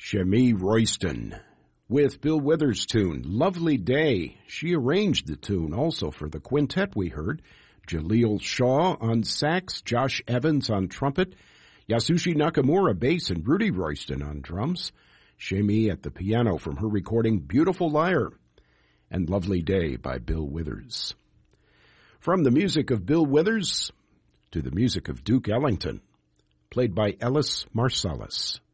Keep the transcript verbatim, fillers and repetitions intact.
Shemi Royston with Bill Withers' tune, Lovely Day. She arranged the tune also for the quintet we heard. Jaleel Shaw on sax, Josh Evans on trumpet, Yasushi Nakamura bass, and Rudy Royston on drums. Shemi at the piano from her recording Beautiful Liar and Lovely Day by Bill Withers. From the music of Bill Withers to the music of Duke Ellington, played by Ellis Marsalis.